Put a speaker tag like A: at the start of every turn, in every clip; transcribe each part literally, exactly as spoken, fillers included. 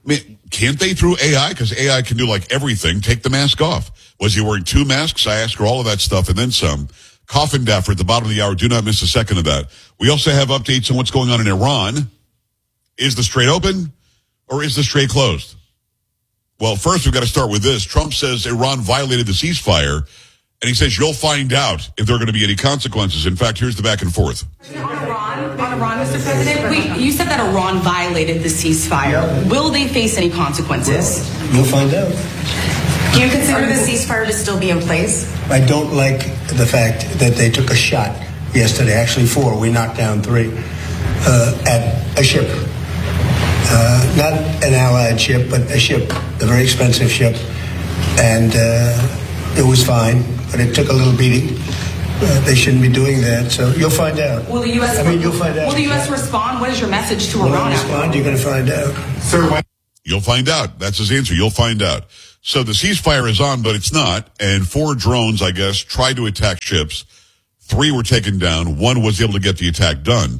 A: I mean, can't they through A I? Because A I can do like everything. Take the mask off. Was he wearing two masks? I asked her all of that stuff and then some. Coffin Daffer at the bottom of the hour. Do not miss a second of that. We also have updates on what's going on in Iran. Is the strait open or is the strait closed? Well, first we've got to start with this. Trump says Iran violated the ceasefire, and he says you'll find out if there are going to be any consequences. In fact, here's the back and forth.
B: On Iran, on Iran, Mister President, wait, you said that Iran violated the ceasefire. Will they face any consequences?
C: You'll find out.
B: Do you consider the ceasefire to still be in place?
C: I don't like the fact that they took a shot yesterday, actually four, we knocked down three, uh, at a ship. Uh, not an allied ship, but a ship, a very expensive ship. And uh, it was fine, but it took a little beating. Uh, they shouldn't be doing that, so you'll find out.
B: Will the U S
C: I mean, you'll find out.
B: Will the U S respond? What is your message to
C: Will
B: Iran?
C: they respond? You're going to find out.
D: Sir, when-
A: You'll find out. That's his answer. You'll find out. So the ceasefire is on, but it's not. And four drones, I guess, tried to attack ships. Three were taken down. One was able to get the attack done.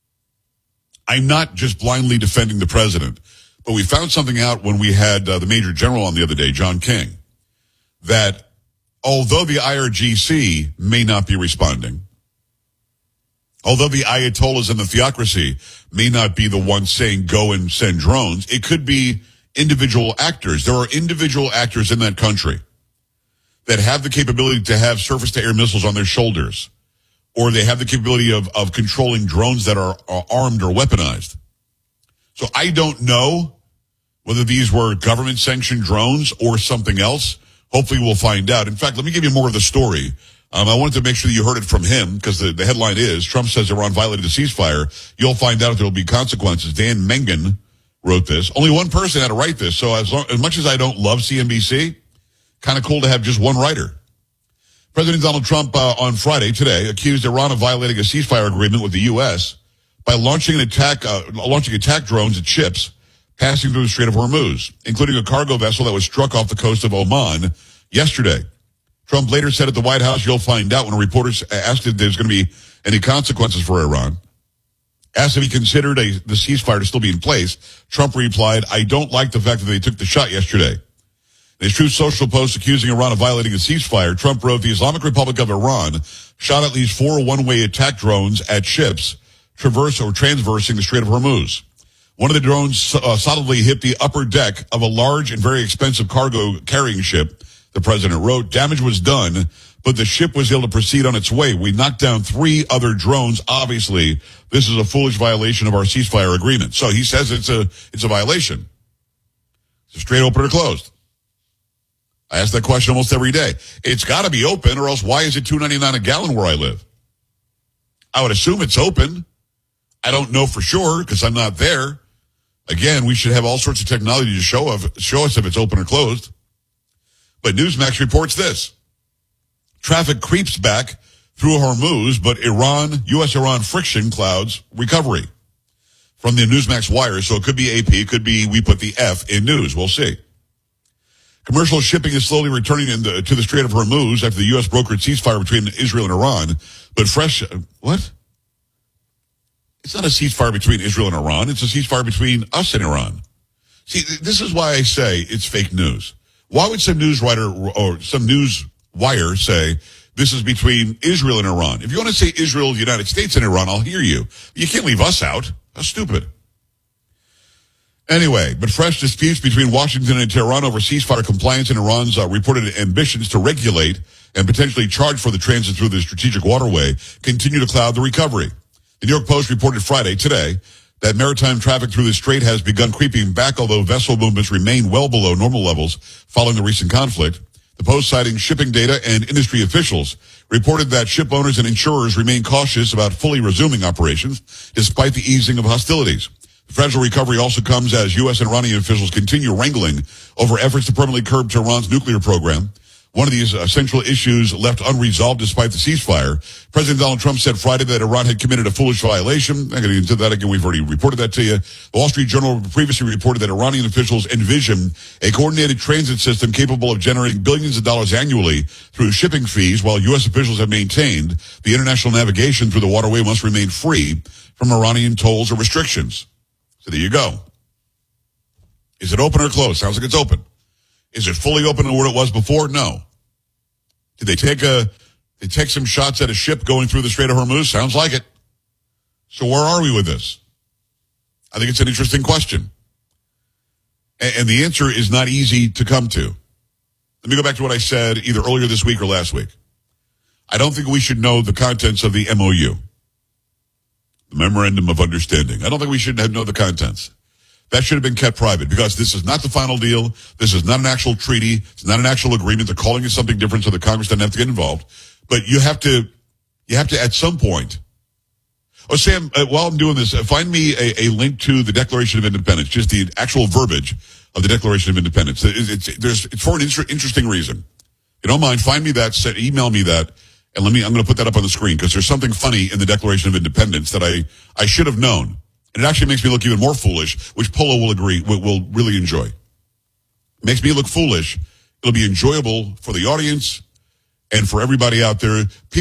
A: I'm not just blindly defending the president, but we found something out when we had uh, the Major General on the other day, John King, that although the I R G C may not be responding, although the Ayatollahs and the theocracy may not be the ones saying go and send drones, it could be individual actors. There are individual actors in that country that have the capability to have surface-to-air missiles on their shoulders, or they have the capability of, of controlling drones that are, are armed or weaponized. So I don't know whether these were government-sanctioned drones or something else. Hopefully we'll find out. In fact, let me give you more of the story. Um, I wanted to make sure that you heard it from him because the, the headline is, Trump says Iran violated the ceasefire. You'll find out if there will be consequences. Dan Mengen wrote this. Only one person had to write this. So as, long, as much as I don't love C N B C, kind of cool to have just one writer. President Donald Trump uh, on Friday, today, accused Iran of violating a ceasefire agreement with the U S by launching an attack, uh, launching attack drones at ships passing through the Strait of Hormuz, including a cargo vessel that was struck off the coast of Oman yesterday. Trump later said at the White House, you'll find out, when reporters asked if there's going to be any consequences for Iran. Asked if he considered a, the ceasefire to still be in place, Trump replied, I don't like the fact that they took the shot yesterday. In his Truth Social post accusing Iran of violating a ceasefire, Trump wrote, the Islamic Republic of Iran shot at least four one-way attack drones at ships traverse or transversing the Strait of Hormuz. One of the drones uh, solidly hit the upper deck of a large and very expensive cargo carrying ship, the president wrote. Damage was done, but the ship was able to proceed on its way. We knocked down three other drones. Obviously, this is a foolish violation of our ceasefire agreement. So he says it's a it's a violation. It's a straight open or closed. I ask that question almost every day. It's got to be open, or else why is it two ninety-nine a gallon where I live? I would assume it's open. I don't know for sure because I'm not there. Again, we should have all sorts of technology to show of show us if it's open or closed. But Newsmax reports this. Traffic creeps back through Hormuz, but Iran, U S-Iran friction clouds recovery. From the Newsmax wire, so it could be A P, it could be we put the F in news. We'll see. Commercial shipping is slowly returning in the, to the Strait of Hormuz after the U S brokered ceasefire between Israel and Iran. But fresh, what? It's not a ceasefire between Israel and Iran. It's a ceasefire between us and Iran. See, this is why I say it's fake news. Why would some news writer or some news wire say this is between Israel and Iran? If you want to say Israel, the United States, and Iran, I'll hear you. You can't leave us out. That's stupid. Anyway, but fresh disputes between Washington and Tehran over ceasefire compliance and Iran's uh, reported ambitions to regulate and potentially charge for the transit through the strategic waterway continue to cloud the recovery. The New York Post reported Friday, today, that maritime traffic through the strait has begun creeping back, although vessel movements remain well below normal levels following the recent conflict. The Post, citing shipping data and industry officials, reported that ship owners and insurers remain cautious about fully resuming operations despite the easing of hostilities. The fragile recovery also comes as U S and Iranian officials continue wrangling over efforts to permanently curb Tehran's nuclear program. One of these essential issues left unresolved despite the ceasefire. President Donald Trump said Friday that Iran had committed a foolish violation. I'm going to get into that again. We've already reported that to you. The Wall Street Journal previously reported that Iranian officials envision a coordinated transit system capable of generating billions of dollars annually through shipping fees, while U S officials have maintained the international navigation through the waterway must remain free from Iranian tolls or restrictions. So there you go. Is it open or closed? Sounds like it's open. Is it fully open to where it was before? No. Did they take a, they take some shots at a ship going through the Strait of Hormuz? Sounds like it. So where are we with this? I think it's an interesting question. And, and the answer is not easy to come to. Let me go back to what I said either earlier this week or last week. I don't think we should know the contents of the M O U, the Memorandum of Understanding. I don't think we should know the contents. That should have been kept private because this is not the final deal. This is not an actual treaty. It's not an actual agreement. They're calling it something different so the Congress doesn't have to get involved. But you have to, you have to at some point. Oh, Sam, uh, while I'm doing this, uh, find me a, a link to the Declaration of Independence, just the actual verbiage of the Declaration of Independence. It, it's, there's, it's for an inter- interesting reason. If you don't mind, find me that, send, email me that, and let me, I'm going to put that up on the screen because there's something funny in the Declaration of Independence that I, I should have known. And it actually makes me look even more foolish, which Polo will agree, will, will really enjoy. It makes me look foolish. It'll be enjoyable for the audience and for everybody out there. People